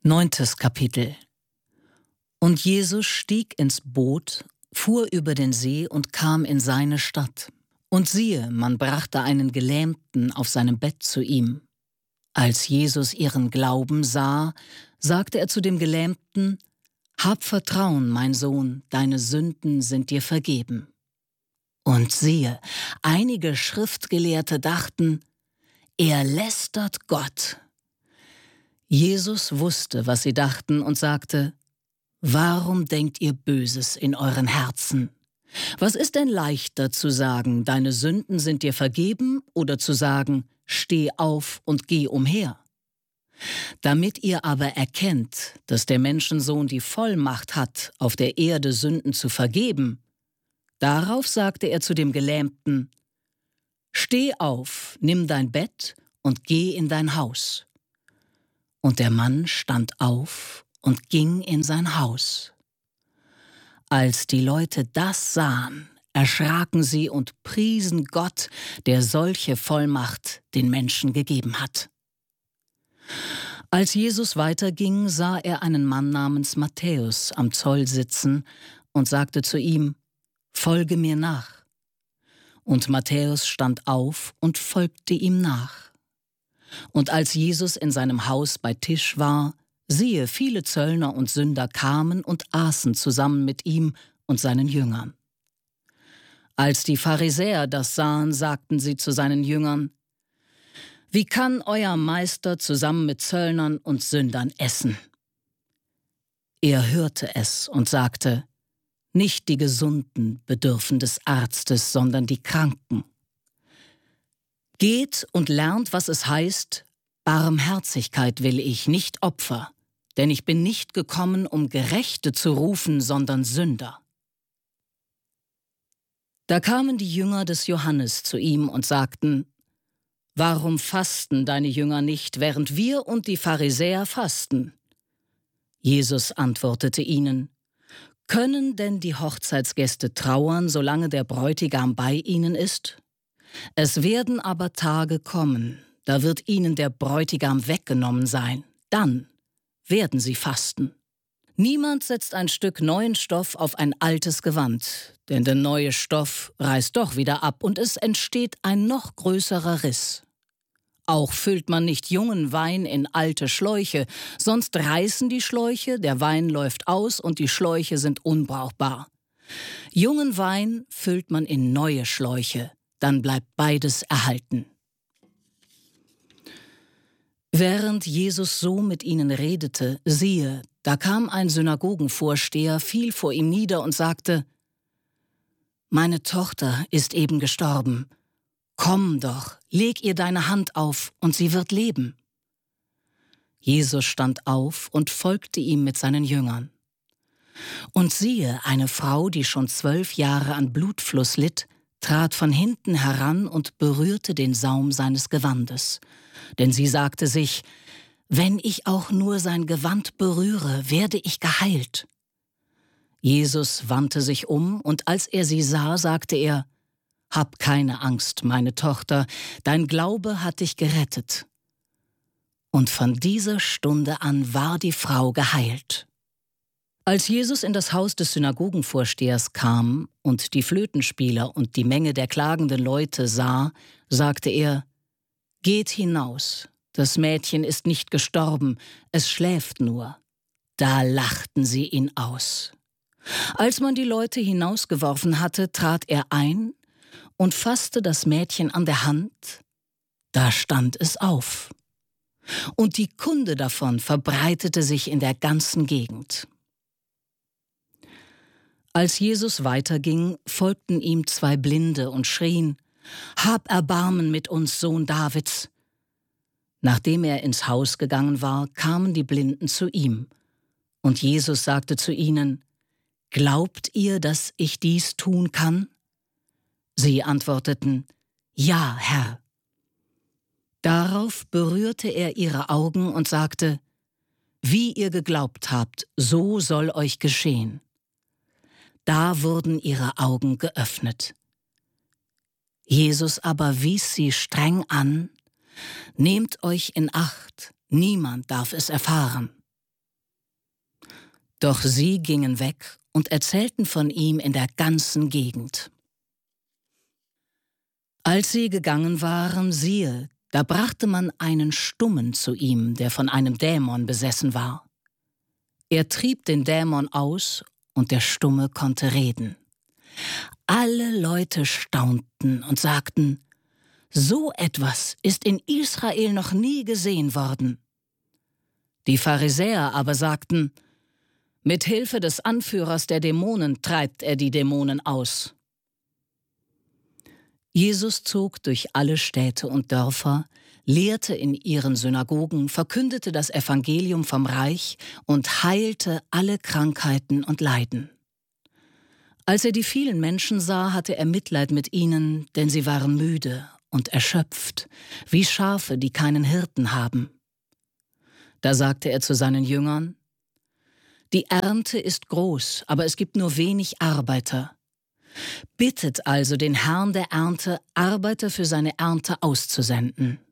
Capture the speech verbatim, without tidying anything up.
Neuntes Kapitel. Und Jesus stieg ins Boot, fuhr über den See und kam in seine Stadt. Und siehe, man brachte einen Gelähmten auf seinem Bett zu ihm. Als Jesus ihren Glauben sah, sagte er zu dem Gelähmten: Hab Vertrauen, mein Sohn, deine Sünden sind dir vergeben. Und siehe, einige Schriftgelehrte dachten, er lästert Gott. Jesus wusste, was sie dachten, und sagte: Warum denkt ihr Böses in euren Herzen? Was ist denn leichter zu sagen, deine Sünden sind dir vergeben, oder zu sagen, steh auf und geh umher? Damit ihr aber erkennt, dass der Menschensohn die Vollmacht hat, auf der Erde Sünden zu vergeben, darauf sagte er zu dem Gelähmten: Steh auf, nimm dein Bett und geh in dein Haus. Und der Mann stand auf und ging in sein Haus. Als die Leute das sahen, erschraken sie und priesen Gott, der solche Vollmacht den Menschen gegeben hat. Als Jesus weiterging, sah er einen Mann namens Matthäus am Zoll sitzen und sagte zu ihm: Folge mir nach. Und Matthäus stand auf und folgte ihm nach. Und als Jesus in seinem Haus bei Tisch war, siehe, viele Zöllner und Sünder kamen und aßen zusammen mit ihm und seinen Jüngern. Als die Pharisäer das sahen, sagten sie zu seinen Jüngern: Wie kann euer Meister zusammen mit Zöllnern und Sündern essen? Er hörte es und sagte: Nicht die Gesunden bedürfen des Arztes, sondern die Kranken. Geht und lernt, was es heißt: Barmherzigkeit will ich, nicht Opfer, denn ich bin nicht gekommen, um Gerechte zu rufen, sondern Sünder. Da kamen die Jünger des Johannes zu ihm und sagten: Warum fasten deine Jünger nicht, während wir und die Pharisäer fasten? Jesus antwortete ihnen: Können denn die Hochzeitsgäste trauern, solange der Bräutigam bei ihnen ist? Es werden aber Tage kommen, da wird ihnen der Bräutigam weggenommen sein. Dann werden sie fasten. Niemand setzt ein Stück neuen Stoff auf ein altes Gewand, denn der neue Stoff reißt doch wieder ab und es entsteht ein noch größerer Riss. Auch füllt man nicht jungen Wein in alte Schläuche, sonst reißen die Schläuche, der Wein läuft aus und die Schläuche sind unbrauchbar. Jungen Wein füllt man in neue Schläuche, dann bleibt beides erhalten. Während Jesus so mit ihnen redete, siehe, da kam ein Synagogenvorsteher, fiel vor ihm nieder und sagte: Meine Tochter ist eben gestorben. Komm doch, leg ihr deine Hand auf, und sie wird leben. Jesus stand auf und folgte ihm mit seinen Jüngern. Und siehe, eine Frau, die schon zwölf Jahre an Blutfluss litt, trat von hinten heran und berührte den Saum seines Gewandes. Denn sie sagte sich: Wenn ich auch nur sein Gewand berühre, werde ich geheilt. Jesus wandte sich um, und als er sie sah, sagte er: Hab keine Angst, meine Tochter, dein Glaube hat dich gerettet. Und von dieser Stunde an war die Frau geheilt. Als Jesus in das Haus des Synagogenvorstehers kam und die Flötenspieler und die Menge der klagenden Leute sah, sagte er: Geht hinaus, das Mädchen ist nicht gestorben, es schläft nur. Da lachten sie ihn aus. Als man die Leute hinausgeworfen hatte, trat er ein und fasste das Mädchen an der Hand. Da stand es auf. Und die Kunde davon verbreitete sich in der ganzen Gegend. Als Jesus weiterging, folgten ihm zwei Blinde und schrien: Hab Erbarmen mit uns, Sohn Davids! Nachdem er ins Haus gegangen war, kamen die Blinden zu ihm. Und Jesus sagte zu ihnen: Glaubt ihr, dass ich dies tun kann? Sie antworteten: Ja, Herr. Darauf berührte er ihre Augen und sagte: Wie ihr geglaubt habt, so soll euch geschehen. Da wurden ihre Augen geöffnet. Jesus aber wies sie streng an: Nehmt euch in Acht, niemand darf es erfahren. Doch sie gingen weg und erzählten von ihm in der ganzen Gegend. Als sie gegangen waren, siehe, da brachte man einen Stummen zu ihm, der von einem Dämon besessen war. Er trieb den Dämon aus, und der Stumme konnte reden. Alle Leute staunten und sagten, so etwas ist in Israel noch nie gesehen worden. Die Pharisäer aber sagten, mit Hilfe des Anführers der Dämonen treibt er die Dämonen aus. Jesus zog durch alle Städte und Dörfer, lehrte in ihren Synagogen, verkündete das Evangelium vom Reich und heilte alle Krankheiten und Leiden. Als er die vielen Menschen sah, hatte er Mitleid mit ihnen, denn sie waren müde und erschöpft, wie Schafe, die keinen Hirten haben. Da sagte er zu seinen Jüngern, die Ernte ist groß, aber es gibt nur wenig Arbeiter. Bittet also den Herrn der Ernte, Arbeiter für seine Ernte auszusenden.